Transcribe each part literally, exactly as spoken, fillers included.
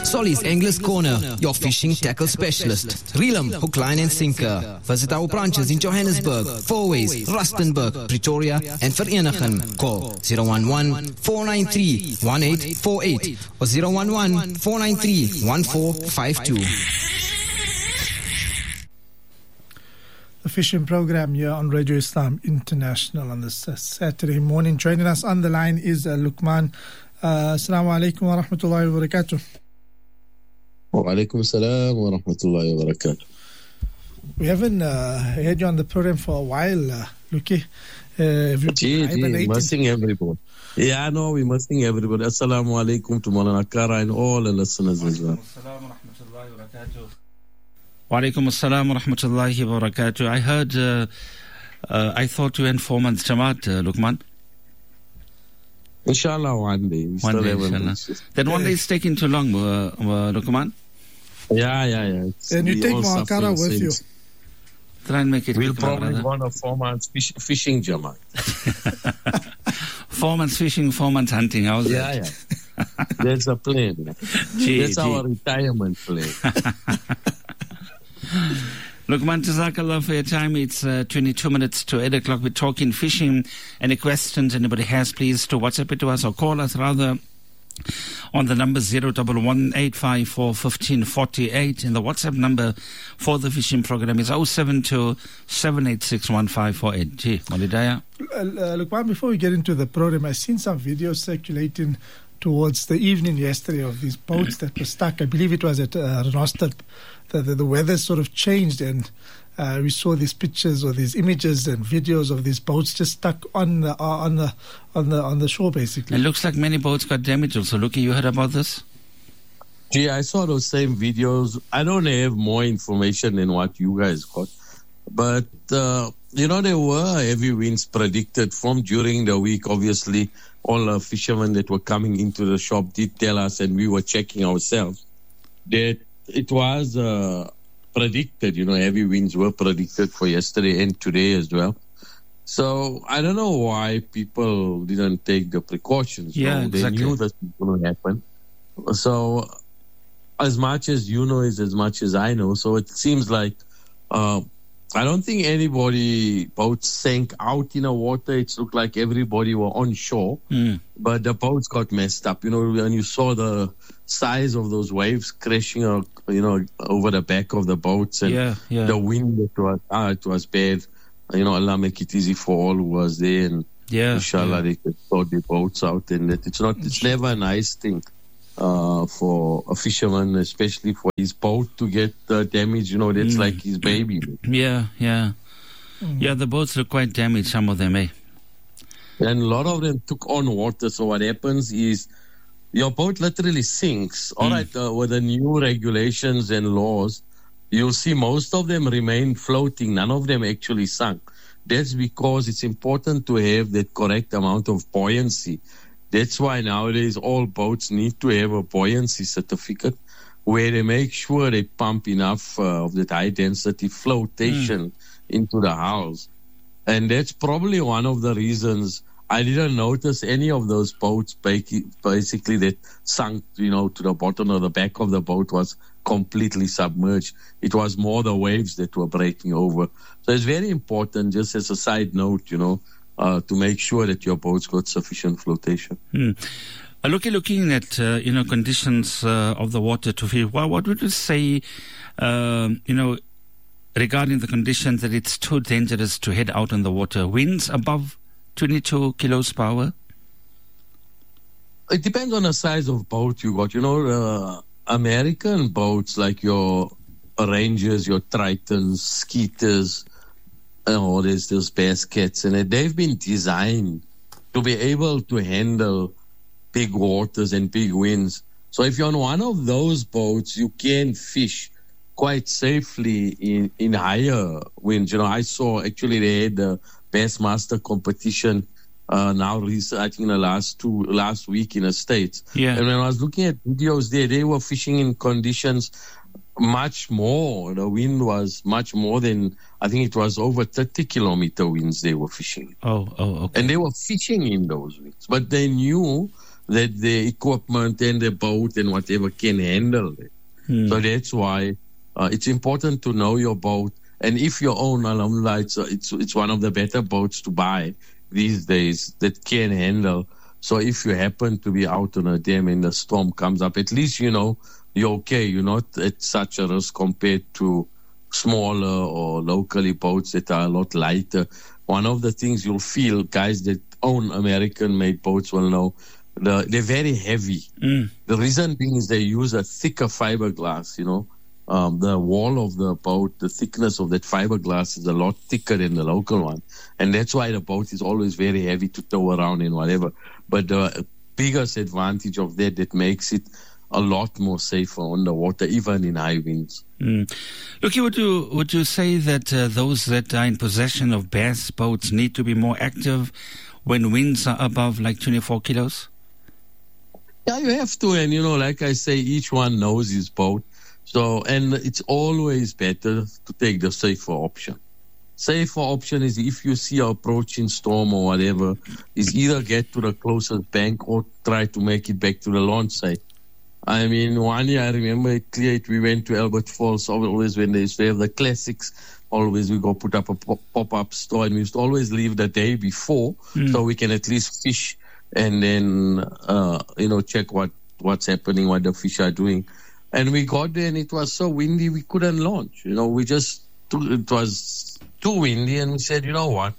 Solly's Anglers Corner, your fishing tackle specialist. Reel 'em, hook, line and sinker. Visit our branches in Johannesburg, Fourways, Rustenburg, Pretoria and Vereeniging. Call zero one one, four nine three, one eight four eight or zero one one, four nine three, one four five two. The fishing program here on Radio Islam International on this uh, Saturday morning. Joining us on the line is uh, Luqman. Uh, Assalamu alaikum wa rahmatullahi wa barakatuh. Wa alaikum assalam wa rahmatullahi wa barakatuh. We haven't uh, had you on the program for a while, uh, Luki. Uh, have you gee, gee, missing everybody. Yeah, I know, we're missing everybody. Assalamu alaikum to Maulana Kara and all the listeners as well. Wa alaikum assalam wa rahmatullahi wa barakatuh. I heard, uh, uh, I thought you were in four months Jamaat, uh, Luqman. Inshallah, one day. We one day, inshallah. Then one day is taking too long, uh, uh, Luqman. Yeah, yeah, yeah. It's, and you take Muhakkara with you. Try and make it. We'll probably go on a four months fish, fishing Jamaat. Four months fishing, four months hunting. How's yeah, that? Yeah. There's a plan. Gee, That's gee. our retirement plan. Luqman, Jazakallah for your time. It's uh, twenty-two minutes to eight o'clock. We're talking fishing. Any questions anybody has, please to WhatsApp it to us or call us rather on the number zero one one, eight five four, one five four eight. And the WhatsApp number for the fishing program is zero seven two, seven eight six, one five four eight. Gee, Walidaya. Uh, Luqman, before we get into the program, I've seen some videos circulating towards the evening yesterday of these boats that were stuck. I believe it was at uh, Rostad. The, the, the weather sort of changed and uh, we saw these pictures or these images and videos of these boats just stuck on the, uh, on the on the on the shore basically. It looks like many boats got damaged also. Luki, you heard about this? Gee, I saw those same videos. I don't have more information than what you guys got. But, uh, you know, there were heavy winds predicted from during the week. Obviously, all the fishermen that were coming into the shop did tell us, and we were checking ourselves, that it was uh, predicted, you know, heavy winds were predicted for yesterday and today as well. So I don't know why people didn't take the precautions. Yeah, you know? exactly. They knew that was going to happen. So as much as you know is as much as I know. So it seems like uh, I don't think anybody boats sank out in the water. It looked like everybody were on shore, mm. but the boats got messed up. You know, when you saw the size of those waves crashing, uh, you know, over the back of the boats and yeah, yeah. the wind, it was, ah, it was bad. You know, Allah make it easy for all who was there, and yeah, inshallah yeah. they can sort the boats out. And that it's not, it's never a nice thing uh, for a fisherman, especially for his boat to get uh, damaged. You know, that's mm. like his baby. Yeah, yeah, mm. yeah. The boats look quite damaged. Some of them, eh? And a lot of them took on water. So what happens is, your boat literally sinks. All mm. right, uh, with the new regulations and laws, you'll see most of them remain floating. None of them actually sunk. That's because it's important to have that correct amount of buoyancy. That's why nowadays all boats need to have a buoyancy certificate where they make sure they pump enough uh, of that high density flotation mm. into the hulls. And that's probably one of the reasons I didn't notice any of those boats basically that sunk, you know, to the bottom or the back of the boat was completely submerged. It was more the waves that were breaking over. So it's very important, just as a side note, you know, uh, to make sure that your boat's got sufficient flotation. Hmm. Uh, looking, looking at, uh, you know, conditions uh, of the water to fish, well, what would you say, uh, you know, regarding the conditions that it's too dangerous to head out on the water? Winds above twenty-two kilos per hour? It depends on the size of boat you got. You know, uh, American boats like your Rangers, your Tritons, Skeeters, oh, there's those Baskets, and they've been designed to be able to handle big waters and big winds. So if you're on one of those boats, you can fish quite safely in, in higher winds. You know, I saw actually they had the Bassmaster competition uh, now, I think in the last two, last week in the States. Yeah. And when I was looking at videos there, they were fishing in conditions much more. The wind was much more than, I think it was over thirty kilometer winds they were fishing. Oh, oh, okay. And they were fishing in those winds. But they knew that the equipment and the boat and whatever can handle it. Hmm. So that's why uh, it's important to know your boat. And if you own Alhamdulillah, it's, it's, it's one of the better boats to buy these days that can handle. So if you happen to be out on a dam and the storm comes up, at least you know you're okay. You're not at such a risk compared to smaller or locally boats that are a lot lighter. One of the things you'll feel, guys that own American-made boats will know, the, they're very heavy. Mm. The reason being is they use a thicker fiberglass, you know. Um, the wall of the boat, the thickness of that fiberglass is a lot thicker than the local one. And that's why the boat is always very heavy to tow around and whatever. But the biggest advantage of that, that makes it a lot more safer on the water, even in high winds. Mm. Look, would you, would you say that uh, those that are in possession of bass boats need to be more active when winds are above like twenty-four kilos? Yeah, you have to. And, you know, like I say, each one knows his boat. So, and it's always better to take the safer option. Safer option is if you see an approaching storm or whatever, is either get to the closest bank or try to make it back to the launch site. I mean, one year I remember it clear, we went to Albert Falls, always when they used to have the classics, always we go put up a pop-up store, and we used to always leave the day before mm. so we can at least fish and then, uh, you know, check what, what's happening, what the fish are doing. And we got there and it was so windy we couldn't launch. You know, we just, it was too windy and we said, you know what,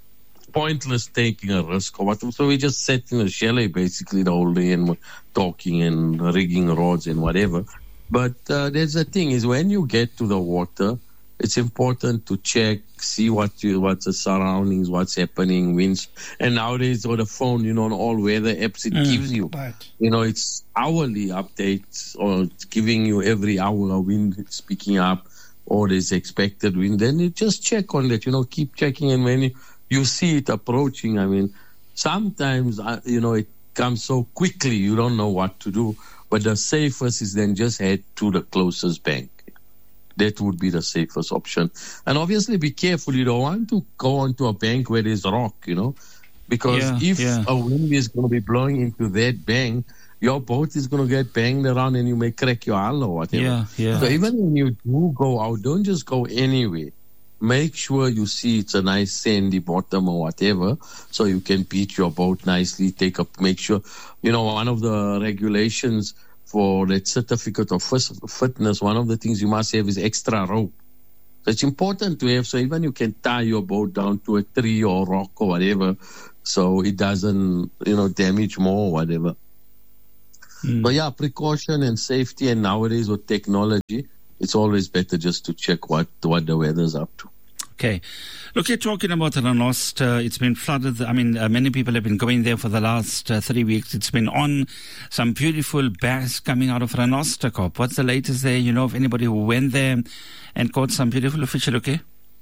pointless taking a risk or what. So we just sat in a chalet basically the whole day and were talking and rigging rods and whatever. But uh, there's the thing is when you get to the water, it's important to check, see what you, what's the surroundings, what's happening, winds. And nowadays on the phone, you know, on all weather apps, it mm, gives you, right. you know, it's hourly updates or it's giving you every hour a wind is picking up or there's expected wind. Then you just check on that, you know, keep checking. And when you, you see it approaching, I mean, sometimes, uh, you know, it comes so quickly, you don't know what to do. But the safest is then just head to the closest bank. That would be the safest option. And obviously be careful. You don't want to go onto a bank where there's rock, you know, because yeah, if yeah. a wind is going to be blowing into that bank, your boat is going to get banged around and you may crack your hull or whatever. Yeah, yeah. So even when you do go out, don't just go anywhere. Make sure you see it's a nice sandy bottom or whatever so you can beach your boat nicely. Take up, make sure, you know, one of the regulations for that certificate of fitness, one of the things you must have is extra rope. So it's important to have, so even you can tie your boat down to a tree or rock or whatever, so it doesn't, you know, damage more or whatever. Mm. But yeah, precaution and safety, and nowadays with technology, it's always better just to check what, what the weather's up to. Okay. Look, you're talking about Ranost. Uh, it's been flooded. I mean, uh, many people have been going there for the last uh, three weeks. It's been on. Some beautiful bass coming out of Ranosterkop. What's the latest there? You know of anybody who went there and caught some beautiful fish, okay?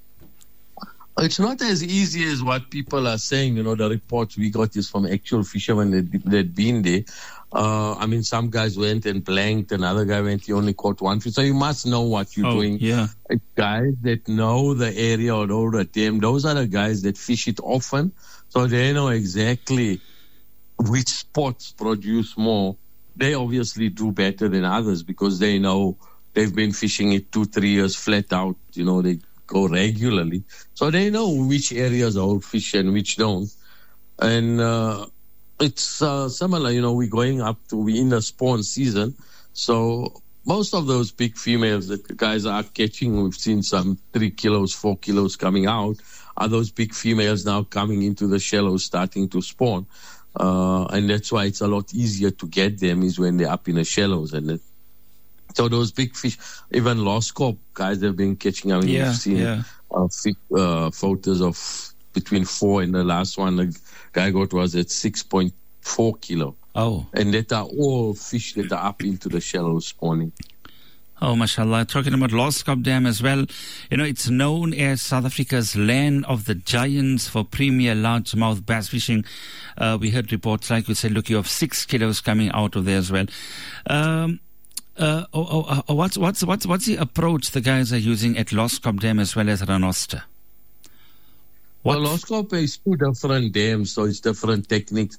It's not as easy as what people are saying. You know, the reports we got is from actual fishermen that that been there. Uh, I mean, some guys went and blanked, another guy went, he only caught one fish. So you must know what you're oh, doing. Yeah. Guys that know the area or know the dam, those are the guys that fish it often. So they know exactly which spots produce more. They obviously do better than others because they know they've been fishing it two, three years flat out. You know, they go regularly. So they know which areas hold fish and which don't. And, uh, It's uh, similar, you know, we're going up to, we're in the spawn season. So most of those big females that the guys are catching, we've seen some three kilos, four kilos coming out, are those big females now coming into the shallows, starting to spawn. Uh, and that's why it's a lot easier to get them is when they're up in the shallows. And it, so those big fish, even lost scope guys have been catching. I mean, yeah, you've seen yeah. uh, uh, photos of between four and the last one, the guy got was at six point four kilo. Oh. And that are all fish that are up into the shallows spawning. Oh, mashallah. Talking about Loskop Dam as well. You know, it's known as South Africa's land of the giants for premier largemouth bass fishing. Uh, we heard reports, like we said, look, you have six kilos coming out of there as well. Um, uh, oh, oh, oh, what's, what's, what's, what's the approach the guys are using at Loskop Dam as well as Ranoster? What? Well, Loskop is two different dams, so it's different techniques.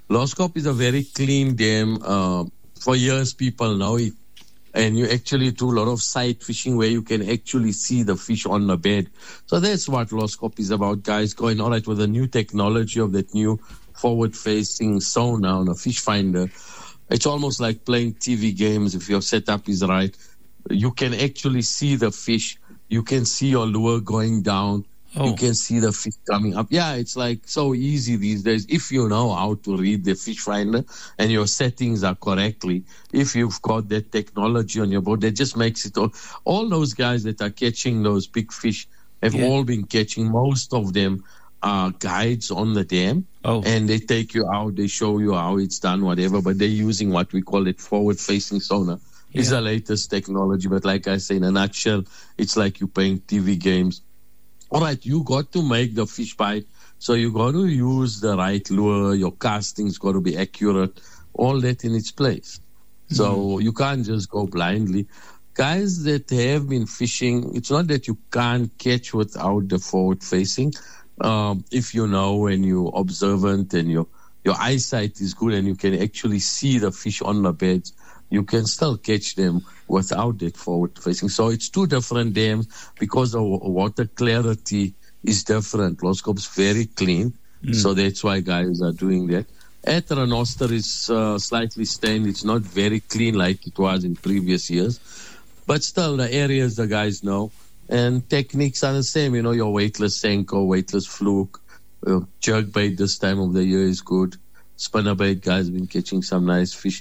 Loskop is a very clean dam. Uh, for years, people know it. And you actually do a lot of sight fishing where you can actually see the fish on the bed. So that's what Loskop is about, guys. Going all right with the new technology of that new forward-facing sonar on a fish finder. It's almost like playing T V games if your setup is right. You can actually see the fish. You can see your lure going down. Oh. You can see the fish coming up. Yeah, it's like so easy these days. If you know how to read the fish finder and your settings are correctly, if you've got that technology on your boat, that just makes it all. All those guys that are catching those big fish have yeah. all been catching. Most of them are guides on the dam. Oh. And they take you out. They show you how it's done, whatever. But they're using what we call it forward-facing sonar. Yeah. It's the latest technology. But like I say, in a nutshell, it's like you're playing T V games. All right, you got to make the fish bite, so you got to use the right lure. Your casting's got to be accurate, all that in its place. So mm-hmm. you can't just go blindly. Guys that have been fishing, it's not that you can't catch without the forward-facing. Um, if you know and you're observant and your your eyesight is good and you can actually see the fish on the beds, you can still catch them without that forward facing. So it's two different dams because the water clarity is different. Loskop's very clean, mm. so that's why guys are doing that. At Renoster is uh, slightly stained. It's not very clean like it was in previous years, but still the areas the guys know. And techniques are the same, you know, your weightless Senko, weightless fluke, uh, jerk bait this time of the year is good. Spinnerbait guys been catching some nice fish.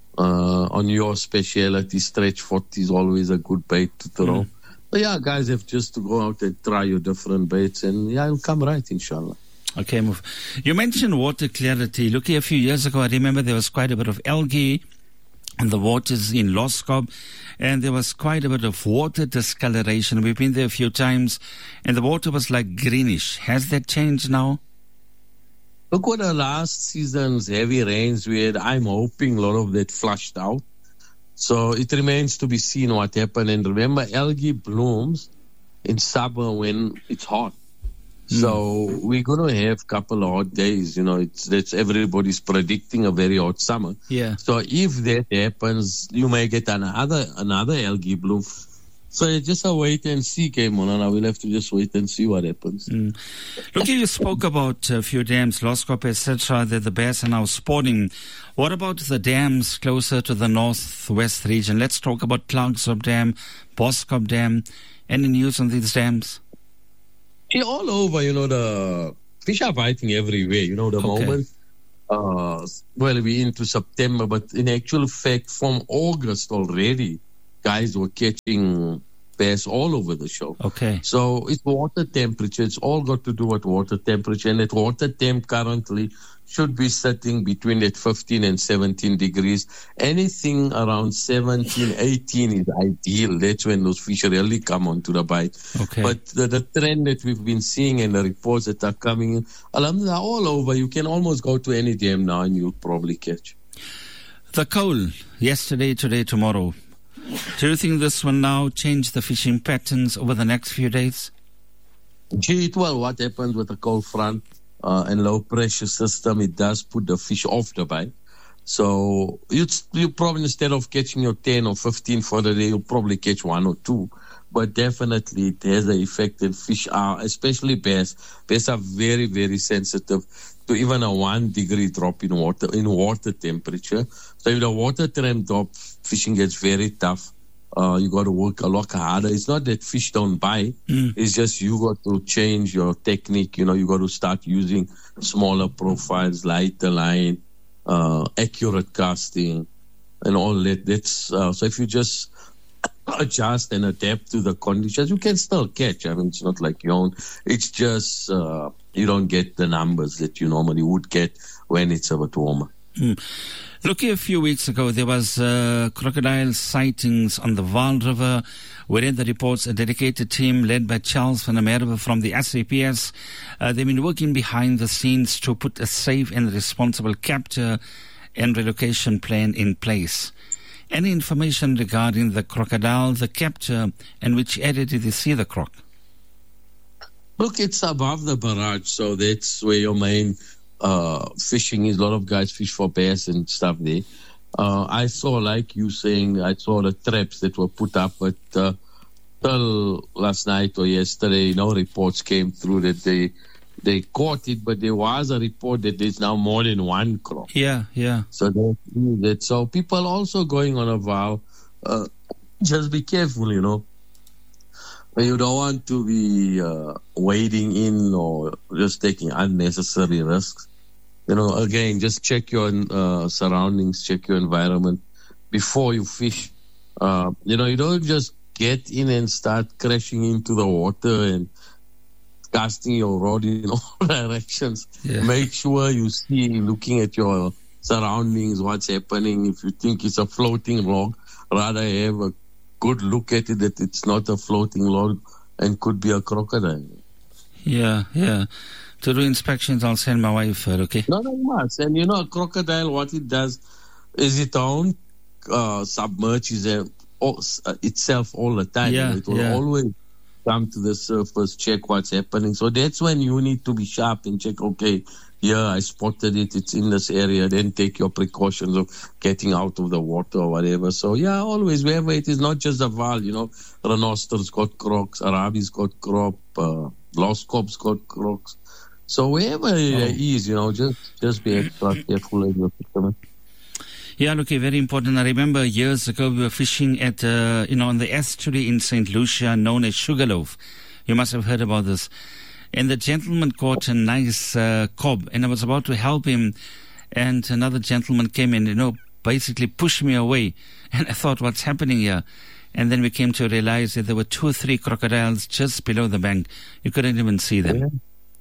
Uh, on your specialty, stretch forty is always a good bait to throw. Mm. So yeah, guys have just to go out and try your different baits, and yeah, it'll come right, inshallah. Okay, move. You mentioned water clarity. Look, a few years ago, I remember there was quite a bit of algae in the waters in Loskop, and there was quite a bit of water discoloration. We've been there a few times, and the water was like greenish. Has that changed now? Look what the last season's heavy rains we had. I'm hoping a lot of that flushed out. So it remains to be seen what happened. And remember, algae blooms in summer when it's hot. Mm. So we're going to have a couple of hot days. You know, it's that's everybody's predicting a very hot summer. Yeah. So if that happens, you may get another another algae bloom. So it's just a wait and see game, Monana. We'll have to just wait and see what happens. Mm. Look, you spoke about a few dams, Loskop, et cetera, that the bears are now spawning. What about the dams closer to the northwest region? Let's talk about Klerksdorp Dam, Boskop Dam. Any news on these dams? Yeah, all over, you know, the fish are biting everywhere. You know, the okay. moment, uh, well, we're into September, but in actual fact, from August already, guys were catching bass all over the show. Okay. So it's water temperature. It's all got to do with water temperature. And that water temp currently should be sitting between that fifteen and seventeen degrees. Anything around seventeen, eighteen is ideal. That's when those fish really come onto the bite. Okay. But the, the trend that we've been seeing and the reports that are coming in, alhamdulillah, all over. You can almost go to any dam now and you'll probably catch. The coal, yesterday, today, tomorrow. Do you think this will now change the fishing patterns over the next few days? Gee, well, what happens with the cold front uh, and low pressure system, it does put the fish off the bite. So you you probably, instead of catching your ten or fifteen for the day, you'll probably catch one or two. But definitely it has an effect, and fish are, especially bass, bass are very, very sensitive to even a one degree drop in water in water temperature. So if the water temp drop, fishing gets very tough. Uh, you got to work a lot harder. It's not that fish don't bite. Mm. It's just you got to change your technique. You know, you got to start using smaller profiles, lighter line, uh, accurate casting, and all that. That's uh, so if you just adjust and adapt to the conditions, you can still catch. I mean, it's not like you own. It's just uh, you don't get the numbers that you normally would get when it's a bit warmer. Mm. Looking a few weeks ago, there was uh, crocodile sightings on the Vaal River. We read the reports. A dedicated team led by Charles van der Merwe from the S A P S. Uh, they've been working behind the scenes to put a safe and responsible capture and relocation plan in place. Any information regarding the crocodile, the capture, and which area did you see the croc? Look, it's above the barrage, so that's where your main uh, fishing is. A lot of guys fish for bass and stuff there. Uh, I saw, like you saying, I saw the traps that were put up, but uh, till last night or yesterday, no reports came through that they they caught it, but there was a report that there's now more than one croc. Yeah, yeah. So that, that so people also going on a vow. Uh, just be careful, you know. You don't want to be uh, wading in or just taking unnecessary risks. You know, again, just check your uh, surroundings, check your environment before you fish. Uh, you know, you don't just get in and start crashing into the water and casting your rod in all directions. Yeah. Make sure you see, looking at your surroundings, what's happening. If you think it's a floating log, rather have a good look at it, that it's not a floating log and could be a crocodile. Yeah, yeah. To do inspections, I'll send my wife, okay? No, no, you must. And you know, a crocodile, what it does is it don't uh, submerge itself all the time. Yeah, it will yeah. always come to the surface, check what's happening. So that's when you need to be sharp and check, okay, yeah, I spotted it, it's in this area. Then take your precautions of getting out of the water or whatever. So, yeah, always, wherever it is, not just a Vaal, you know, Renoster's got crocs, Arabi's got crop, uh, Loskop's got crocs. So wherever oh. it is, you know, just just be extra careful in your fishermen. Yeah, look, very important. I remember years ago we were fishing at, uh, you know, on the estuary in Saint Lucia known as Sugarloaf. You must have heard about this. And the gentleman caught a nice uh, cob, and I was about to help him, and another gentleman came in, you know, basically pushed me away. And I thought, what's happening here? And then we came to realize that there were two or three crocodiles just below the bank. You couldn't even see them. Yeah.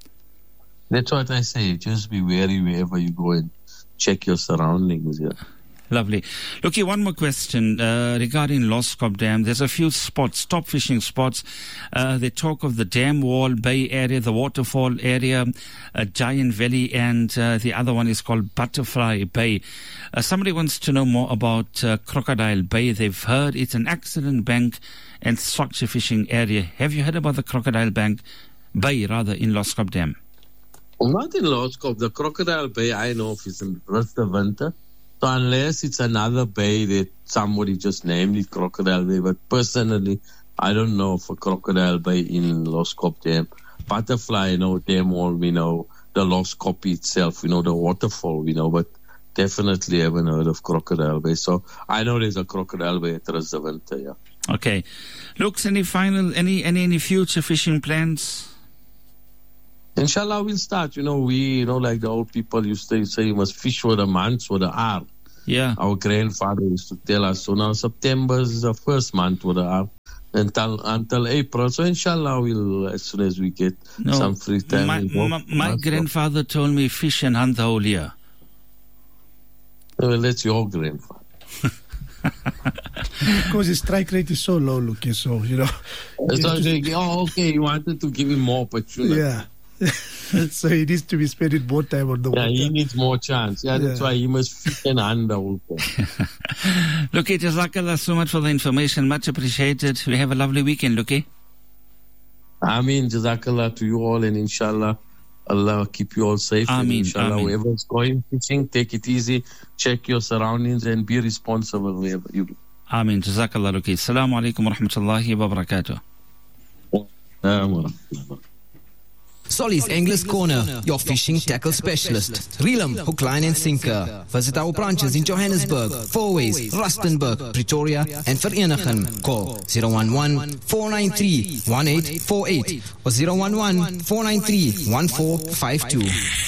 That's what I say. Just be wary wherever you go and check your surroundings. Yeah. Lovely. Look, here, one more question uh, regarding Loskop Dam. There's a few spots, top fishing spots. Uh, they talk of the Dam Wall Bay area, the waterfall area, uh, Giant Valley, and uh, the other one is called Butterfly Bay. Uh, somebody wants to know more about uh, Crocodile Bay. They've heard it's an accident bank and structure fishing area. Have you heard about the Crocodile Bank Bay, rather, in Loskop Dam? Not in Loskop. The Crocodile Bay I know of is in Rustverwinter. So unless it's another bay that somebody just named it Crocodile Bay, but personally, I don't know of a Crocodile Bay in Loskop Dam. Butterfly, you know, Dam Wall, we know. The Loskop itself, we know. The waterfall, we know. But definitely haven't heard of Crocodile Bay. So I know there's a Crocodile Bay at Rustverwinter, yeah. Okay. Looks, any final, any, any, any future fishing plans? Inshallah, we'll start. You know, we, you know, like the old people used to say, you must fish for the months, for the hour. Yeah. Our grandfather used to tell us. So now September is the first month for the hour until until April. So inshallah, we'll, as soon as we get no, some free time. My, we'll my, my grandfather told me fish and hunt the whole year. Well, that's your grandfather. Because his strike rate is so low, Luke, so, you know. So just, oh, okay, you wanted to give him more opportunity. Yeah. So he needs to be spending more time on the yeah, water. Yeah, he needs more chance. Yeah, that's yeah. why he must fit and hand the whole thing. Look, Jazakallah so much for the information. Much appreciated. We have a lovely weekend, Luki. Ameen. Jazakallah to you all, and inshallah, Allah keep you all safe. Ameen. And inshallah, Ameen. whoever's going fishing, take it easy, check your surroundings, and be responsible wherever you go. Ameen. Jazakallah, Luki. Assalamu alaikum wa rahmatullahi wa barakatuh. Solly's Anglers Corner, your fishing tackle specialist. Reel 'em, hook, line and sinker. Visit our branches in Johannesburg, Fourways, Rustenburg, Pretoria and Vereeniging. Call zero one one, four nine three, one eight four eight or zero one one, four nine three, one four five two.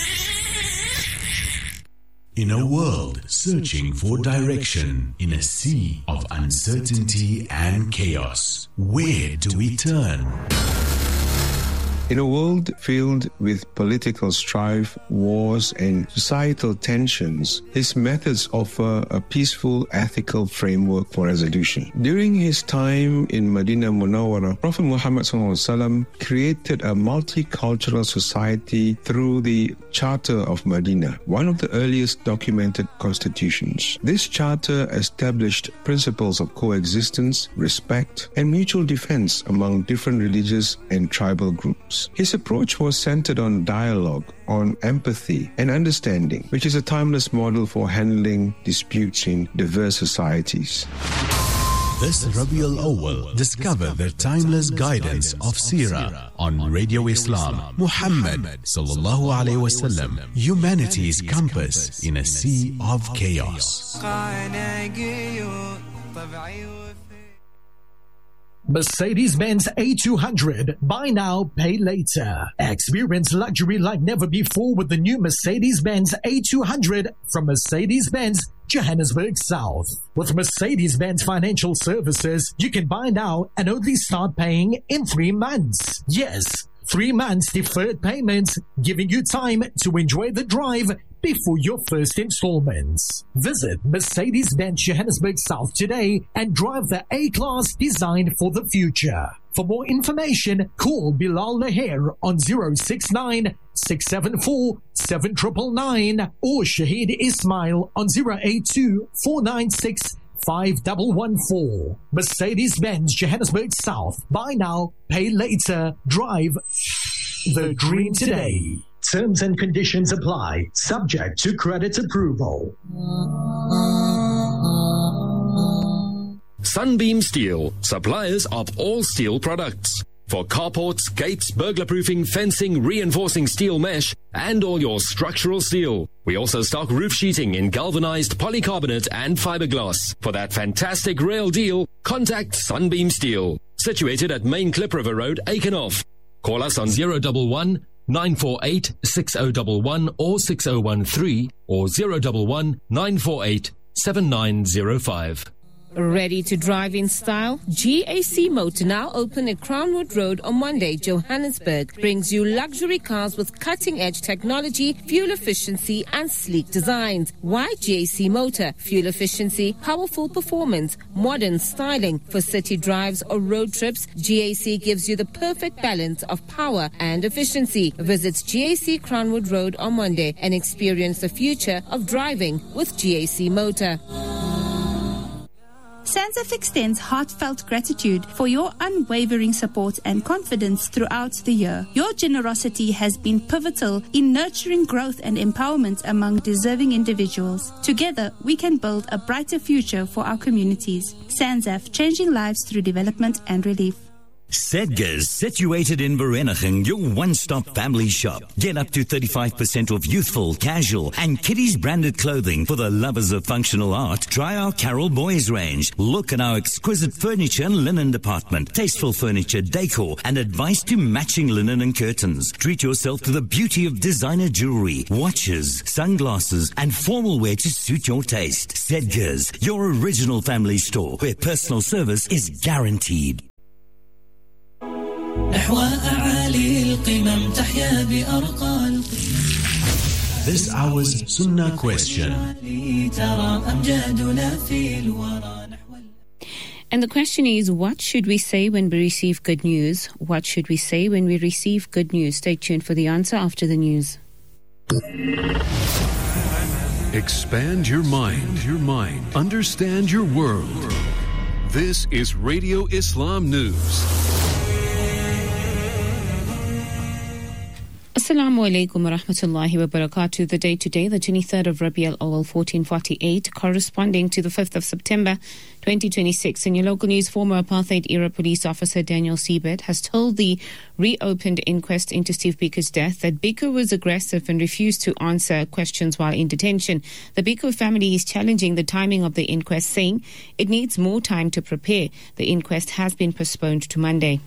In a world searching for direction, in a sea of uncertainty and chaos, where do we turn? In a world filled with political strife, wars, and societal tensions, his methods offer a peaceful, ethical framework for resolution. During his time in Medina Munawwara, Prophet Muhammad sallallahu alaihi wasallam created a multicultural society through the Charter of Medina, one of the earliest documented constitutions. This charter established principles of coexistence, respect, and mutual defense among different religious and tribal groups. themselves. His approach was centered on dialogue, on empathy and understanding, which is a timeless model for handling disputes in diverse societies. This Rabiul Awwal, discover the timeless guidance of Seerah on Radio Islam. Muhammad sallallahu alaihi wasallam, humanity's compass in a sea of chaos. Mercedes-Benz A two hundred. Buy now, pay later. Experience luxury like never before with the new Mercedes-Benz A two hundred from Mercedes-Benz Johannesburg South. With Mercedes-Benz Financial Services, you can buy now and only start paying in three months. Yes, three months deferred payments, giving you time to enjoy the drive before your first installments. Visit Mercedes-Benz Johannesburg South today and drive the A-Class designed for the future. For more information, call Bilal Naher on zero six nine, six seven four, seven nine nine nine or Shahid Ismail on zero eight two, four nine six, five one one four. Mercedes-Benz Johannesburg South. Buy now, pay later. Drive the dream today. Terms and conditions apply, subject to credit approval. Sunbeam Steel, suppliers of all steel products. For carports, gates, burglar-proofing, fencing, reinforcing steel mesh, and all your structural steel. We also stock roof sheeting in galvanized polycarbonate and fiberglass. For that fantastic rail deal, contact Sunbeam Steel. Situated at Main Klip River Road, Aikenhof. Call us on zero one one, nine four eight, six zero one one or six zero one three or zero one one, nine four eight, seven nine zero five. Ready to drive in style? G A C Motor, now open at Crownwood Road on Monday, Johannesburg, brings you luxury cars with cutting-edge technology, fuel efficiency and sleek designs. Why G A C Motor? Fuel efficiency, powerful performance, modern styling. For city drives or road trips, G A C gives you the perfect balance of power and efficiency. Visit G A C Crownwood Road on Monday and experience the future of driving with G A C Motor. SANZAF extends heartfelt gratitude for your unwavering support and confidence throughout the year. Your generosity has been pivotal in nurturing growth and empowerment among deserving individuals. Together, we can build a brighter future for our communities. SANZAF, changing lives through development and relief. Sedgars, situated in Vereeniging, your one-stop family shop. Get up to thirty-five percent off youthful, casual, and kiddies branded clothing for the lovers of functional art. Try our Carol Boys range. Look at our exquisite furniture and linen department. Tasteful furniture, decor, and advice to matching linen and curtains. Treat yourself to the beauty of designer jewelry, watches, sunglasses, and formal wear to suit your taste. Sedgars, your original family store, where personal service is guaranteed. This hour's Sunnah question. And the question is, what should we say when we receive good news? What should we say when we receive good news? Stay tuned for the answer after the news. Expand your mind, your mind. Understand your world. This is Radio Islam News. Assalamu alaikum wa rahmatullahi wa barakatuh. The day today, the twenty-third of Rabiul Awwal fourteen forty-eight, corresponding to the fifth of September twenty twenty-six. In your local news, former apartheid-era police officer Daniel Siebert has told the reopened inquest into Steve Biko's death that Biko was aggressive and refused to answer questions while in detention. The Biko family is challenging the timing of the inquest, saying it needs more time to prepare. The inquest has been postponed to Monday.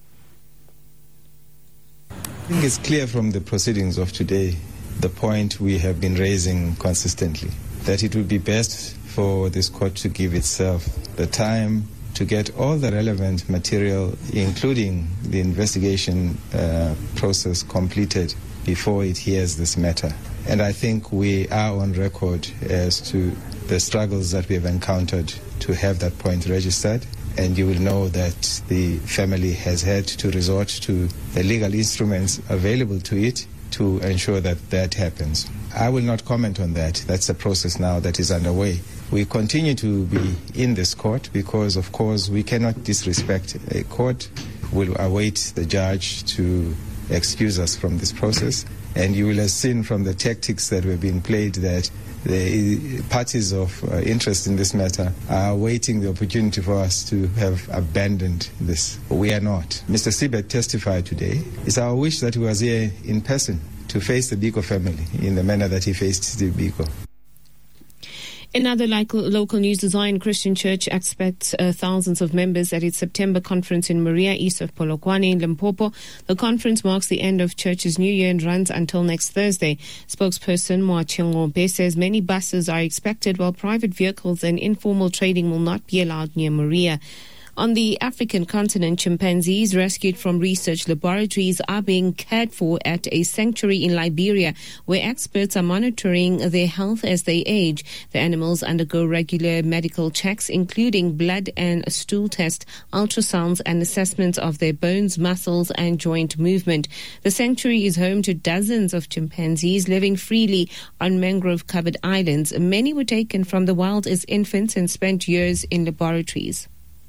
I think it's clear from the proceedings of today, the point we have been raising consistently, that it would be best for this court to give itself the time to get all the relevant material, including the investigation uh, process, completed before it hears this matter. And I think we are on record as to the struggles that we have encountered to have that point registered. And you will know that the family has had to resort to the legal instruments available to it to ensure that that happens. I will not comment on that. That's a process now that is underway. We continue to be in this court because, of course, we cannot disrespect a court. We'll await the judge to excuse us from this process. And you will have seen from the tactics that were being played that the parties of uh, interest in this matter are awaiting the opportunity for us to have abandoned this. We are not. Mister Sibet testified today. It's our wish that he was here in person to face the Biko family in the manner that he faced Steve Biko. In other local, local news, the Zion Christian Church expects uh, thousands of members at its September conference in Maria, east of Polokwane in Limpopo. The conference marks the end of Church's New Year and runs until next Thursday. Spokesperson Moachengobe says many buses are expected, while private vehicles and informal trading will not be allowed near Maria. On the African continent, chimpanzees rescued from research laboratories are being cared for at a sanctuary in Liberia, where experts are monitoring their health as they age. The animals undergo regular medical checks, including blood and stool tests, ultrasounds, and assessments of their bones, muscles, and joint movement. The sanctuary is home to dozens of chimpanzees living freely on mangrove-covered islands. Many were taken from the wild as infants and spent years in laboratories.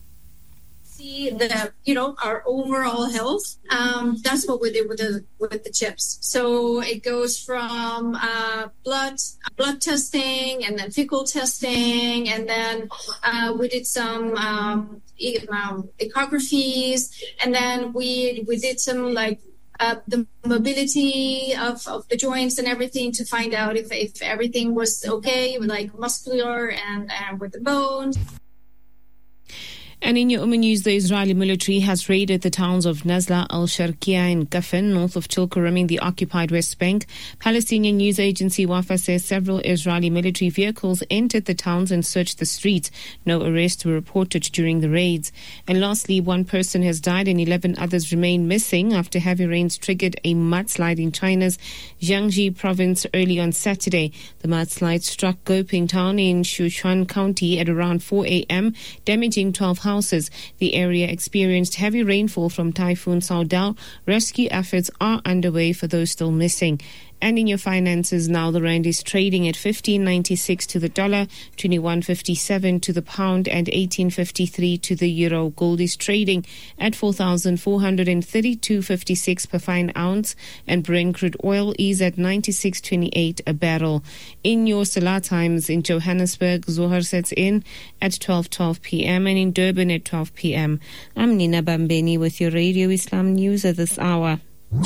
The you know our overall health. Um, that's what we did with the with the chips. So it goes from uh, blood blood testing, and then fecal testing, and then uh, we did some um, e- um, echographies, and then we we did some like uh, the mobility of, of the joints and everything to find out if if everything was okay, like muscular and and with the bones. And in your Umm news, the Israeli military has raided the towns of Nazla, Al-Sharqiya and Kafan, north of Tulkarem in the occupied West Bank. Palestinian news agency Wafa says several Israeli military vehicles entered the towns and searched the streets. No arrests were reported during the raids. And lastly, one person has died and eleven others remain missing after heavy rains triggered a mudslide in China's Jiangxi province early on Saturday. The mudslide struck Goping town in Sichuan County at around four a.m., damaging twelve houses. The area experienced heavy rainfall from Typhoon Saudal. Rescue efforts are underway for those still missing. And in your finances now, the rand is trading at fifteen ninety-six to the dollar, twenty-one fifty-seven to the pound, and eighteen fifty-three to the euro. Gold is trading at four thousand four hundred thirty-two fifty-six per fine ounce, and Brent crude oil is at ninety-six twenty-eight a barrel. In your Salah times, in Johannesburg, Zohar sets in at twelve twelve p.m. and in Durban at twelve p.m. I'm Nina Bambeni with your Radio Islam News at this hour.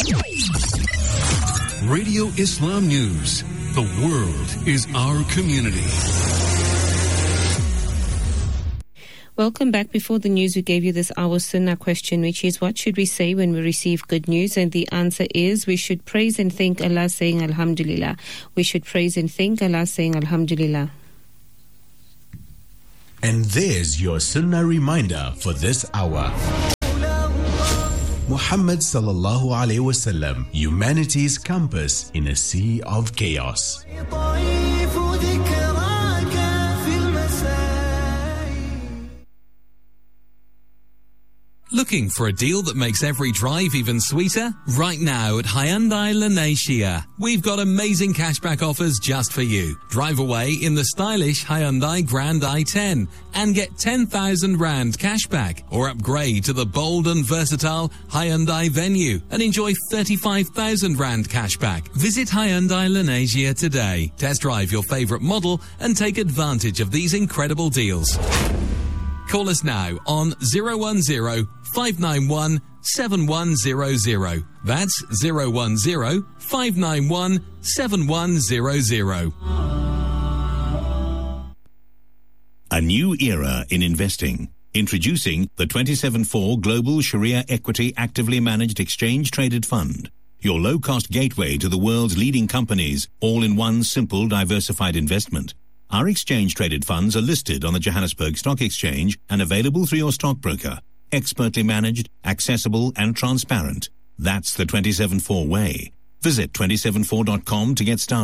Radio Islam News. The world is our community. Welcome back. Before the news, we gave you this hour Sunnah question, which is, what should we say when we receive good news? And the answer is, we should praise and thank Allah, saying Alhamdulillah. We should praise and thank Allah, saying Alhamdulillah. And there's your Sunnah reminder for this hour. Muhammad sallallahu alayhi wasallam, humanity's compass in a sea of chaos. Looking for a deal that makes every drive even sweeter? Right now at Hyundai Lanesia, we've got amazing cashback offers just for you. Drive away in the stylish Hyundai Grand i ten and get ten thousand rand cashback, or upgrade to the bold and versatile Hyundai Venue and enjoy thirty-five thousand rand cashback. Visit Hyundai Lanesia today. Test drive your favorite model and take advantage of these incredible deals. Call us now on zero one zero, five nine one, seven one zero zero. That's zero one zero, five nine one, seven one zero zero. A new era in investing. Introducing the twenty-seven four Global Sharia Equity Actively Managed Exchange Traded Fund. Your low-cost gateway to the world's leading companies, all in one simple diversified investment. Our exchange-traded funds are listed on the Johannesburg Stock Exchange and available through your stockbroker. Expertly managed, accessible and transparent. That's the twenty-seven four way. Visit two seven four dot com to get started.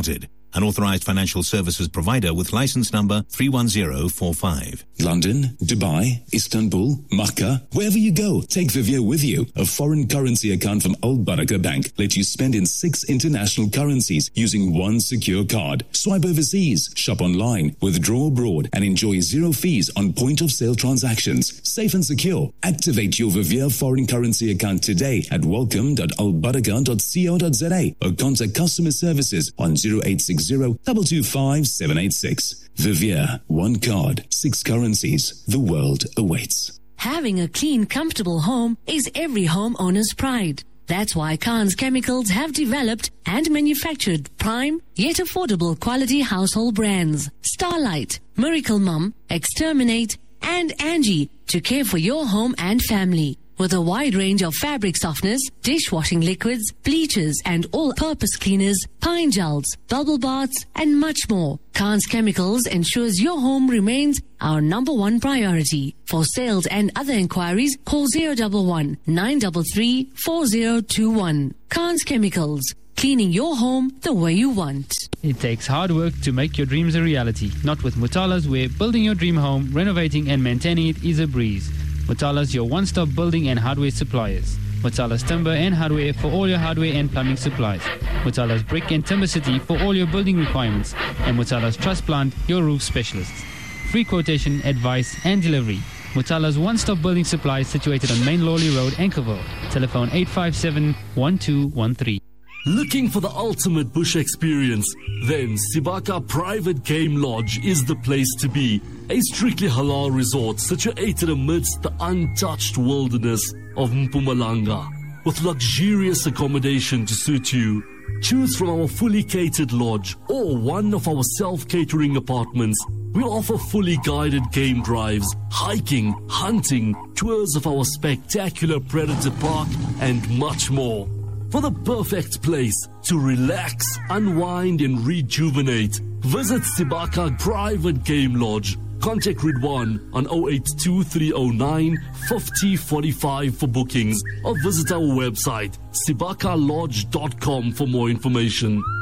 An authorized financial services provider with license number three one zero four five. London, Dubai, Istanbul, Makkah, wherever you go, take Vivier with you. A foreign currency account from Al Barakah Bank lets you spend in six international currencies using one secure card. Swipe overseas, shop online, withdraw abroad, and enjoy zero fees on point-of-sale transactions. Safe and secure. Activate your Vivier foreign currency account today at welcome dot al barakah dot co dot za or contact customer services on zero eight six zero two two five seven eight six. Vivier, one card, six currencies. The world awaits. Having a clean, comfortable home is every homeowner's pride. That's why Khan's Chemicals have developed and manufactured prime yet affordable quality household brands. Starlight, Miracle Mum, Exterminate, and Angie to care for your home and family. With a wide range of fabric softeners, dishwashing liquids, bleachers, and all-purpose cleaners, pine gels, bubble baths, and much more, Khan's Chemicals ensures your home remains our number one priority. For sales and other inquiries, call zero one one nine three three four zero two one. Khan's Chemicals, cleaning your home the way you want. It takes hard work to make your dreams a reality. Not with Mutala's, where building your dream home, renovating and maintaining it is a breeze. Mutala's, your one-stop building and hardware suppliers. Mutala's Timber and Hardware for all your hardware and plumbing supplies. Mutala's Brick and Timber City for all your building requirements. And Mutala's Truss Plant, your roof specialists. Free quotation, advice and delivery. Mutala's one-stop building supplies situated on Main Lawley Road, Anchorville. Telephone eight five seven one two one three. Looking for the ultimate bush experience? Then Sibaka Private Game Lodge is the place to be. A strictly halal resort situated amidst the untouched wilderness of Mpumalanga, with luxurious accommodation to suit you. Choose from our fully catered lodge or one of our self-catering apartments. We offer fully guided game drives, hiking, hunting, tours of our spectacular Predator Park, and much more. For the perfect place to relax, unwind and rejuvenate, visit Sibaka Private Game Lodge. Contact Ridwan on zero eight two three zero nine five zero four five for bookings or visit our website sibaka lodge dot com for more information.